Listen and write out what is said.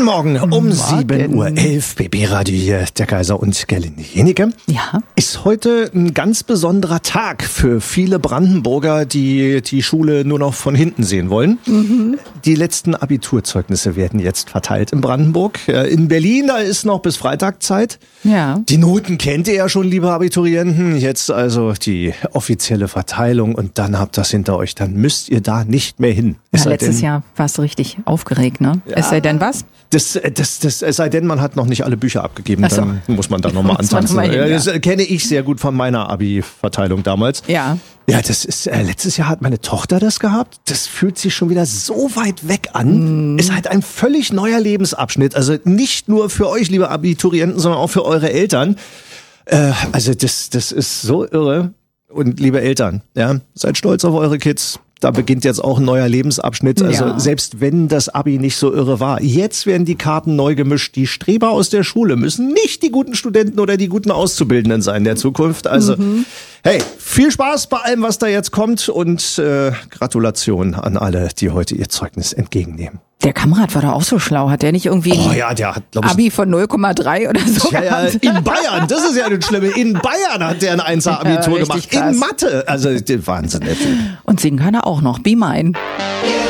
Guten Morgen um 7:11 Uhr. BB Radio hier, der Kaiser und Gerlinde Jenike. Ja. Ist heute ein ganz besonderer Tag für viele Brandenburger, die die Schule nur noch von hinten sehen wollen. Mhm. Die letzten Abiturzeugnisse werden jetzt verteilt in Brandenburg. In Berlin, da ist noch bis Freitag Zeit. Ja. Die Noten kennt ihr ja schon, liebe Abiturienten. Jetzt also die offizielle Verteilung und dann habt das hinter euch. Dann müsst ihr da nicht mehr hin. Letztes Jahr warst du richtig aufgeregt, ne? Ja. Es sei denn was? Es sei denn, man hat noch nicht alle Bücher abgegeben, so. Dann muss man da nochmal antanzen. Das kenne ich sehr gut von meiner Abi-Verteilung damals. Ja. Ja, das ist, letztes Jahr hat meine Tochter das gehabt. Das fühlt sich schon wieder so weit weg an. Ist halt ein völlig neuer Lebensabschnitt. Also nicht nur für euch, liebe Abiturienten, sondern auch für eure Eltern. Also das ist so irre. Und liebe Eltern, ja, seid stolz auf eure Kids. Da beginnt jetzt auch ein neuer Lebensabschnitt. Also selbst wenn das Abi nicht so irre war, jetzt werden die Karten neu gemischt. Die Streber aus der Schule müssen nicht die guten Studenten oder die guten Auszubildenden sein der Zukunft. Also hey, viel Spaß bei allem, was da jetzt kommt und Gratulation an alle, die heute ihr Zeugnis entgegennehmen. Der Kamerad war doch auch so schlau. Hat der nicht irgendwie der hat, glaub ich, Abi von 0,3 oder so gehabt? In Bayern, das ist ja das Schlimme. In Bayern hat der ein 1er-Abitur gemacht. Krass. In Mathe. Also Wahnsinn. Und singen kann er auch noch. Be Mine.